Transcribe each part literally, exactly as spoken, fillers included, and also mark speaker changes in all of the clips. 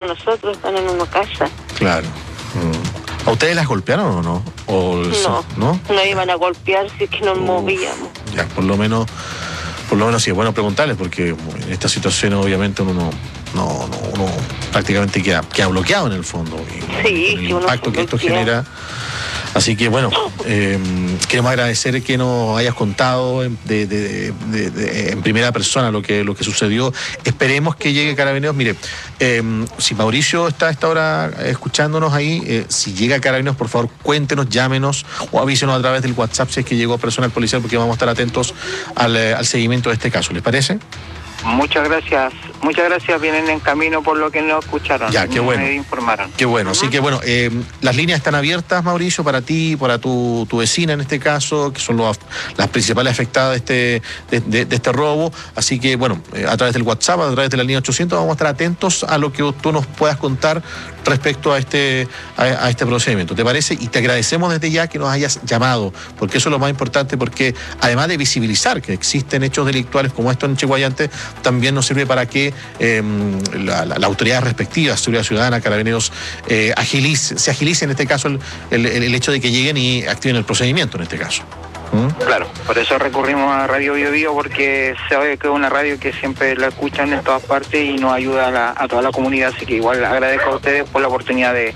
Speaker 1: nosotros, están en una casa.
Speaker 2: Claro. Mm. ¿A ustedes las golpearon o no? ¿O
Speaker 1: no,
Speaker 2: no,
Speaker 1: no iban a golpear si es que nos Uf, movíamos.
Speaker 2: Ya, por lo menos, por lo menos sí es bueno preguntarles, porque en esta situación obviamente uno no, no, no uno prácticamente queda, queda bloqueado en el fondo. Y,
Speaker 1: sí,
Speaker 2: el
Speaker 1: sí,
Speaker 2: impacto que esto genera. Así que bueno, eh, queremos agradecer que nos hayas contado de, de, de, de, de, en primera persona lo que, lo que sucedió. Esperemos que llegue Carabineros. Mire, eh, si Mauricio está a esta hora escuchándonos ahí, eh, si llega Carabineros, por favor, cuéntenos, llámenos o avísenos a través del WhatsApp si es que llegó personal policial, porque vamos a estar atentos al, al seguimiento de este caso. ¿Les parece?
Speaker 3: Muchas gracias, muchas gracias, vienen en camino por lo que nos escucharon.
Speaker 2: Ya, qué bueno.
Speaker 3: Me informaron.
Speaker 2: Qué bueno, así uh-huh. que bueno, eh, las líneas están abiertas, Mauricio, para ti, para tu, tu vecina en este caso, que son los, las principales afectadas de este, de, de, de este robo, así que bueno, eh, a través del WhatsApp, a través de la línea ochocientos, vamos a estar atentos a lo que tú nos puedas contar respecto a este, a, a este procedimiento, ¿te parece? Y te agradecemos desde ya que nos hayas llamado, porque eso es lo más importante, porque además de visibilizar que existen hechos delictuales como esto en Chiguayante, también nos sirve para que eh, la, la, la autoridad respectiva, Seguridad Ciudadana, Carabineros, eh, agilice, se agilice en este caso el, el, el hecho de que lleguen y activen el procedimiento en este caso. ¿Mm?
Speaker 3: Claro, por eso recurrimos a Radio Bio Bio, porque sabe que es una radio que siempre la escuchan en todas partes y nos ayuda a, la, a toda la comunidad, así que igual agradezco a ustedes por la oportunidad de,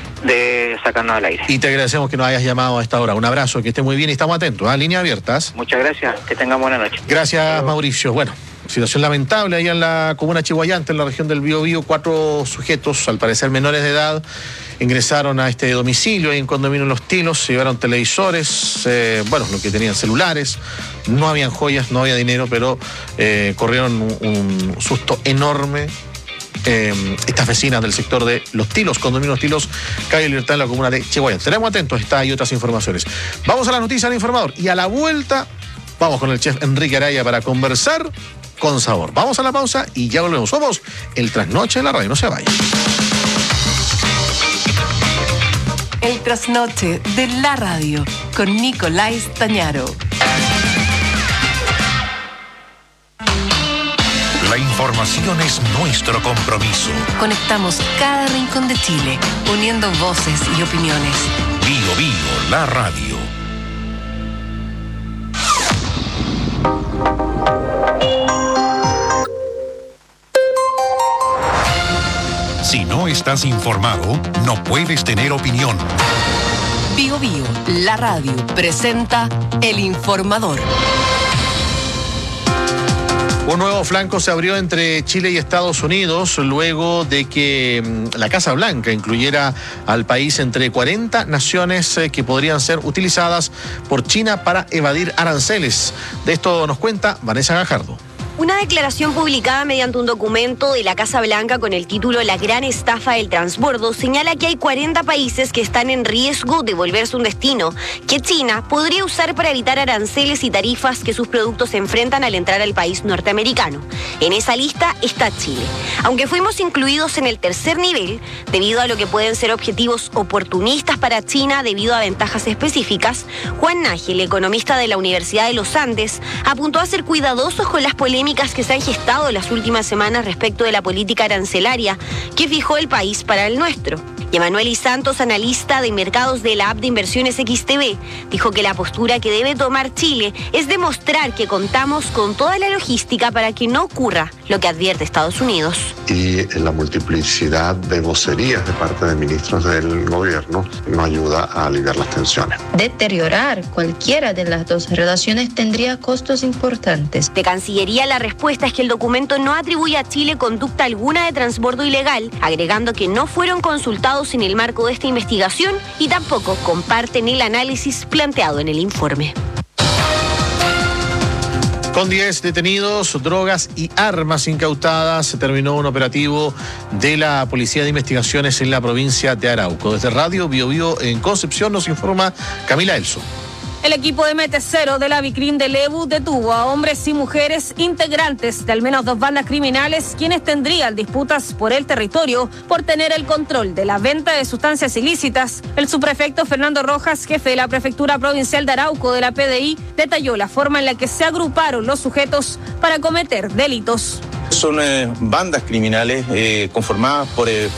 Speaker 3: de sacarnos al aire.
Speaker 2: Y te agradecemos que nos hayas llamado a esta hora. Un abrazo, que esté muy bien y estamos atentos. ¿eh? Líneas abiertas.
Speaker 3: Muchas gracias, que tengan buena noche.
Speaker 2: Gracias, Mauricio. Bueno, situación lamentable allá en la comuna Chiguayante, en la región del Biobío. Cuatro sujetos, al parecer menores de edad, ingresaron a este domicilio ahí en condominio Los Tilos, se llevaron televisores, eh, bueno, lo que tenían celulares, no habían joyas, no había dinero, pero eh, corrieron un, un susto enorme. Eh, estas vecinas del sector de Los Tilos, condominio Los Tilos, calle Libertad, en la comuna de Chiguayante. Estaremos atentos, está y otras informaciones. Vamos a la noticia del informador y a la vuelta vamos con el chef Enrique Araya para conversar con sabor. Vamos a la pausa y ya volvemos. Somos el Trasnoche de la radio, no se vayan.
Speaker 4: El Trasnoche de la radio con Nicolás Tañaro.
Speaker 5: La información es nuestro compromiso.
Speaker 4: Conectamos cada rincón de Chile, uniendo voces y opiniones.
Speaker 5: Bio Bio, la radio. Si no estás informado, no puedes tener opinión.
Speaker 4: Bio Bio, la radio, presenta El Informador.
Speaker 2: Un nuevo flanco se abrió entre Chile y Estados Unidos luego de que la Casa Blanca incluyera al país entre cuarenta naciones que podrían ser utilizadas por China para evadir aranceles. De esto nos cuenta Vanessa Gajardo.
Speaker 6: Una declaración publicada mediante un documento de la Casa Blanca con el título La gran estafa del transbordo señala que hay cuarenta países que están en riesgo de volverse un destino que China podría usar para evitar aranceles y tarifas que sus productos enfrentan al entrar al país norteamericano. En esa lista está Chile. Aunque fuimos incluidos en el tercer nivel, debido a lo que pueden ser objetivos oportunistas para China debido a ventajas específicas, Juan Nájel, economista de la Universidad de los Andes, apuntó a ser cuidadosos con las polémicas que se han gestado en las últimas semanas respecto de la política arancelaria que fijó el país para el nuestro. Y Emanuel Y. Santos, analista de mercados de la app de inversiones X T V, dijo que la postura que debe tomar Chile es demostrar que contamos con toda la logística para que no ocurra lo que advierte Estados Unidos.
Speaker 7: Y la multiplicidad de vocerías de parte de ministros del gobierno no ayuda a aliviar las tensiones.
Speaker 8: Deteriorar cualquiera de las dos relaciones tendría costos importantes.
Speaker 6: De Cancillería, la respuesta es que el documento no atribuye a Chile conducta alguna de transbordo ilegal, agregando que no fueron consultados en el marco de esta investigación y tampoco comparten el análisis planteado en el informe.
Speaker 2: Con diez detenidos, drogas y armas incautadas, se terminó un operativo de la Policía de Investigaciones en la provincia de Arauco. Desde Radio Bio Bio en Concepción nos informa Camila Elso.
Speaker 9: El equipo de Mete Cero de la Vicrim de Lebu detuvo a hombres y mujeres integrantes de al menos dos bandas criminales, quienes tendrían disputas por el territorio por tener el control de la venta de sustancias ilícitas. El subprefecto Fernando Rojas, jefe de la Prefectura Provincial de Arauco de la P D I, detalló la forma en la que se agruparon los sujetos para cometer delitos.
Speaker 10: Son eh, bandas criminales eh, conformadas por... Eh,